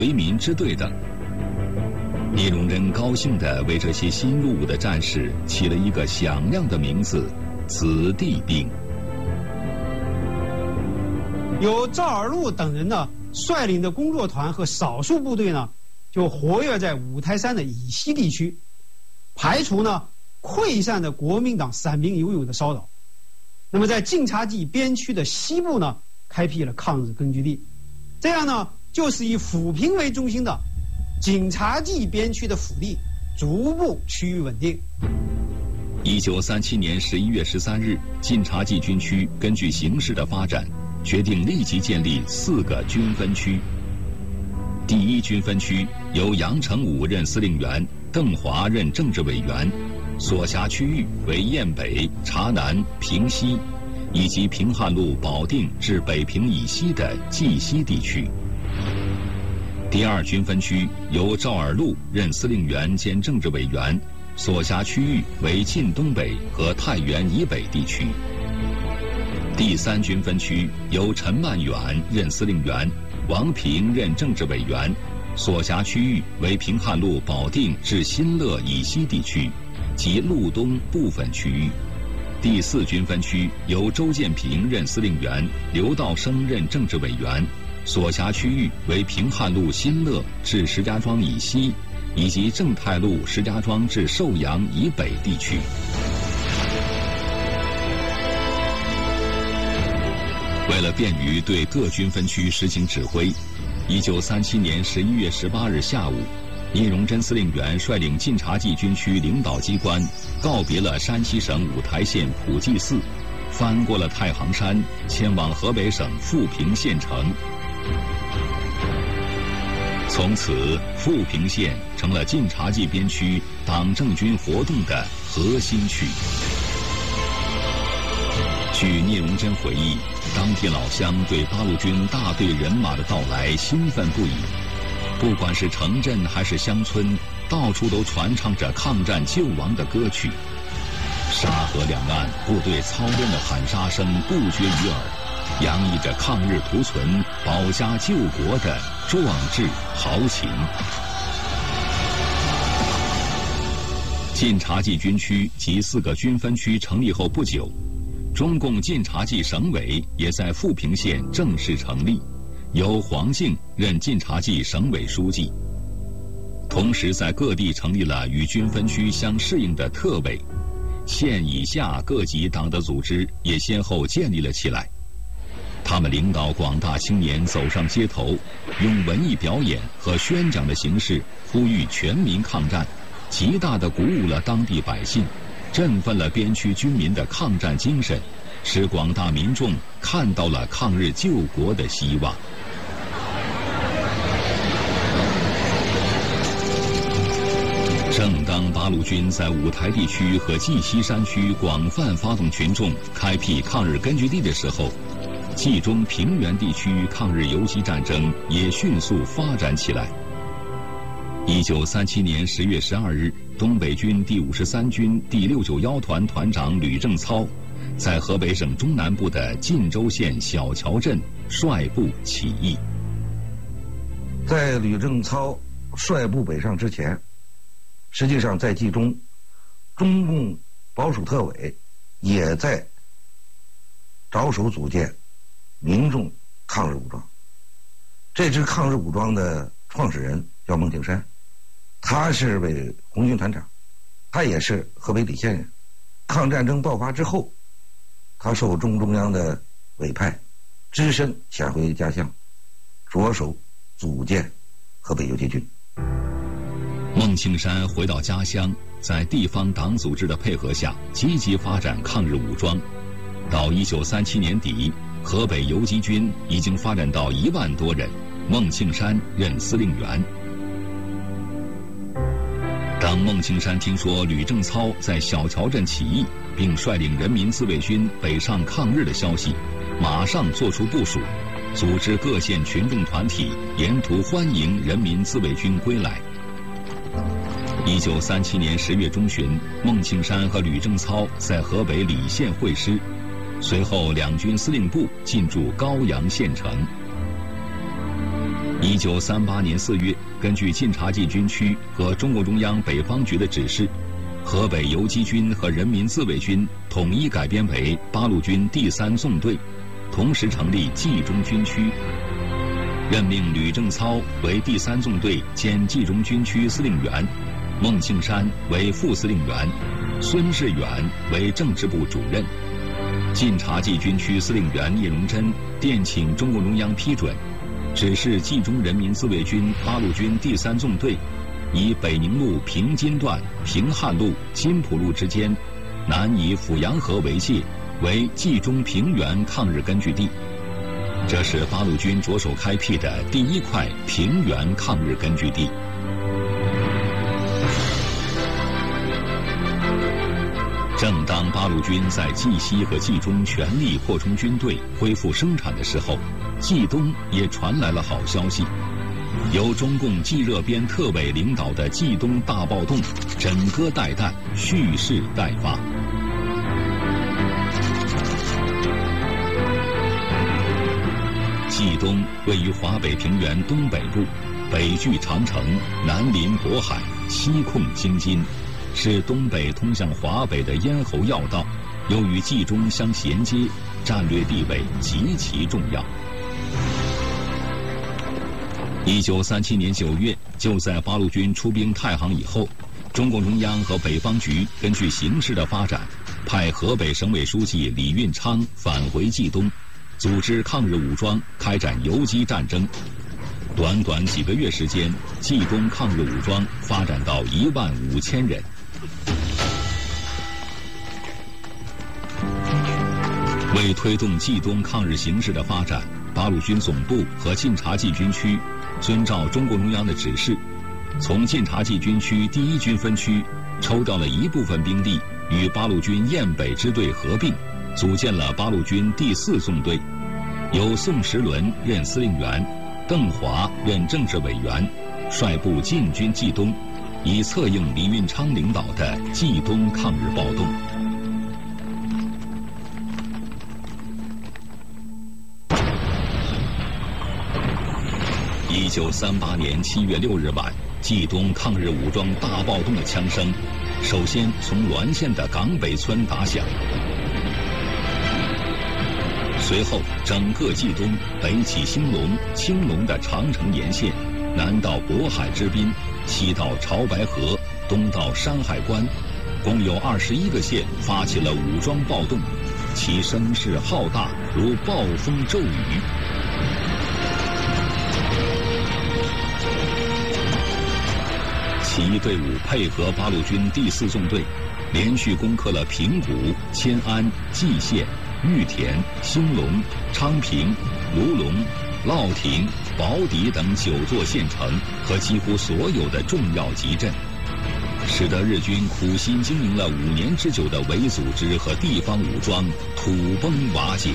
为民支队等。聂荣臻高兴地为这些新入伍的战士起了一个响亮的名字——子弟兵。 由赵尔禄等人呢率领的工作团和少数部队呢，就活跃在五台山的以西地区，排除呢溃散的国民党散兵游勇的骚扰。那么在晋察冀边区的西部呢，开辟了抗日根据地。这样呢，就是以抚平为中心的晋察冀边区的腹地逐步趋于稳定。 1937年11月13日，晋察冀军区根据形势的发展，决定立即建立4个军分区。第1军分区由杨成武任司令员，邓华任政治委员，所辖区域为雁北、察南、平西，以及平汉路保定至北平以西的冀西地区。第2军分区由赵尔禄任司令员兼政治委员，所辖区域为晋东北和太原以北地区。第3军分区由陈曼远任司令员，王平任政治委员，所辖区域为平汉路保定至新乐以西地区及路东部分区域。第4军分区由周建平任司令员，刘道生任政治委员，所辖区域为平汉路新乐至石家庄以西，以及正太路石家庄至寿阳以北地区。为了便于对各军分区实行指挥，1937年11月18日下午，聂荣臻司令员率领晋察冀军区领导机关告别了山西省五台县普济寺，翻过了太行山，前往河北省富平县城。从此，富平县成了晋察冀边区党政军活动的核心区。据聂荣臻回忆，当地老乡对八路军大队人马的到来兴奋不已，不管是城镇还是乡村，到处都传唱着抗战救亡的歌曲。沙河两岸部队操练的喊杀声不绝于耳，洋溢着抗日图存、保家救国的壮志豪情。晋察冀军区及4个军分区成立后不久，中共晋察冀省委也在富平县正式成立，由黄敬任晋察冀省委书记。同时在各地成立了与军分区相适应的特委，县以下各级党的组织也先后建立了起来。他们领导广大青年走上街头，用文艺表演和宣讲的形式呼吁全民抗战，极大地鼓舞了当地百姓，振奋了边区军民的抗战精神，使广大民众看到了抗日救国的希望。正当八路军在五台地区和冀西山区广泛发动群众开辟抗日根据地的时候，冀中平原地区抗日游击战争也迅速发展起来。1937年10月12日，东北军第53军第691团团长吕正操在河北省中南部的晋州县小桥镇率部起义。 在吕正操率部北上之前，实际上在冀中，中共保守特委也在着手组建民众抗日武装。这支抗日武装的创始人叫孟庆山，他是为红军团长，他也是河北澧县人。抗战争爆发之后，他受中央的委派，只身潜回家乡，着手组建河北游击军。 孟庆山回到家乡，在地方党组织的配合下，积极发展抗日武装。到1937年底，河北游击军已经发展到1万多人，孟庆山任司令员。当孟庆山听说吕正操在小桥镇起义，并率领人民自卫军北上抗日的消息，马上做出部署，组织各县群众团体沿途欢迎人民自卫军归来。1937年10月中旬，孟庆山和吕正操在河北澧县会师，随后两军司令部进驻高阳县城。 1938年4月，根据晋察冀军区和中共中央北方局的指示，河北游击军和人民自卫军统一改编为八路军第3纵队，同时成立冀中军区，任命吕正操为第3纵队兼冀中军区司令员，孟庆山为副司令员，孙世远为政治部主任。晋察冀军区司令员聂荣臻电请中共中央批准，指示冀中人民自卫军八路军第3纵队以北宁路平津段、平汉路、金浦路之间，南以阜阳河为界，为冀中平原抗日根据地。这是八路军着手开辟的第1块平原抗日根据地。正当八路军在冀西和冀中全力扩充军队、恢复生产的时候，冀东也传来了好消息。由中共冀热边特委领导的冀东大暴动，枕戈待旦，蓄势待发。冀东位于华北平原东北部，北距长城，南临渤海，西控京津，是东北通向华北的咽喉要道，又与冀中相衔接，战略地位极其重要。1937年9月，就在八路军出兵太行以后，中共中央和北方局根据形势的发展，派河北省委书记李运昌返回冀东，组织抗日武装开展游击战争。短短几个月时间，冀东抗日武装发展到15000人。为推动冀东抗日形势的发展，八路军总部和晋察冀军区遵照中共中央的指示，从晋察冀军区第1军分区抽调了一部分兵力，与八路军雁北支队合并，组建了八路军第4纵队，由宋时轮任司令员，邓华任政治委员，率部进军冀东，以策应李运昌领导的冀东抗日暴动。1938年7月6日晚，冀东抗日武装大暴动的枪声，首先从滦县的岗北村打响，随后整个冀东北起兴隆、青龙的长城沿线，南到渤海之滨，西到潮白河，东到山海关，共有21个县发起了武装暴动，其声势浩大，如暴风骤雨。起义队伍配合八路军第4纵队，连续攻克了平谷、迁安、蓟县、玉田、兴隆、昌平、卢龙、乐亭、宝坻等9座县城和几乎所有的重要集镇，使得日军苦心经营了5年之久的伪组织和地方武装土崩瓦解。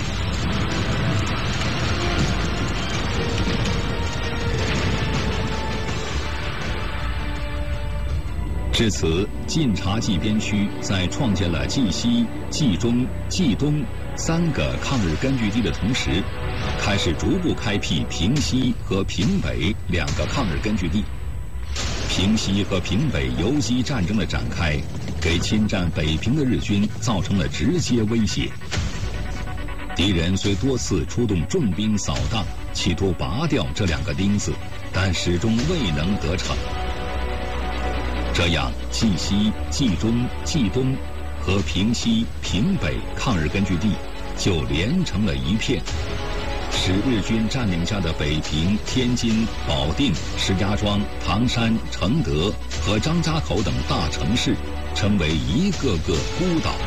至此，晋察冀边区在创建了冀西、冀中、冀东3个抗日根据地的同时，开始逐步开辟平西和平北2个抗日根据地。平西和平北游击战争的展开，给侵占北平的日军造成了直接威胁。敌人虽多次出动重兵扫荡，企图拔掉这2个钉子，但始终未能得逞。这样，冀西、冀中、冀东和平西、平北抗日根据地就连成了一片，使日军占领下的北平、天津、保定、石家庄、唐山、承德和张家口等大城市成为一个个孤岛。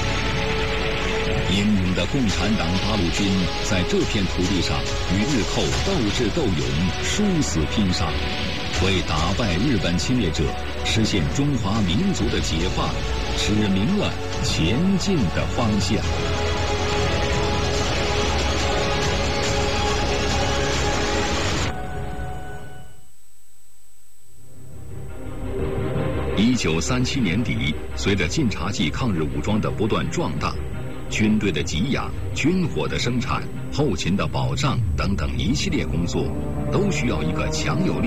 英勇的共产党八路军在这片土地上与日寇斗智斗勇，殊死拼杀，为打败日本侵略者，实现中华民族的解放，指明了前进的方向。1937年底，随着晋察冀抗日武装的不断壮大，军队的给养、军火的生产后勤的保障等等一系列工作，都需要一个强有力